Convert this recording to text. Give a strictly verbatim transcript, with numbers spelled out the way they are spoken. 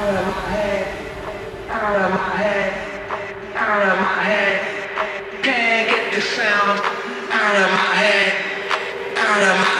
out of my head, out of my head, out of my head. Can't get the sound out of my head, out of my